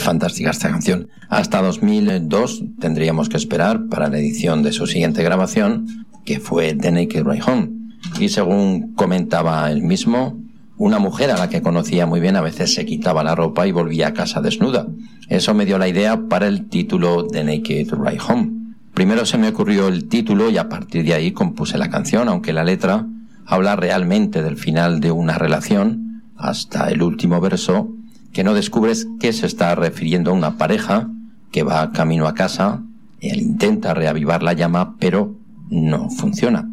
fantástica esta canción. Hasta 2002 tendríamos que esperar para la edición de su siguiente grabación, que fue The Naked Ride Home. Y según comentaba él mismo, una mujer a la que conocía muy bien a veces se quitaba la ropa y volvía a casa desnuda. Eso me dio la idea para el título The Naked Ride Home. Primero se me ocurrió el título y a partir de ahí compuse la canción, aunque la letra habla realmente del final de una relación, hasta el último verso, que no descubres que se está refiriendo a una pareja que va camino a casa, él intenta reavivar la llama, pero no funciona.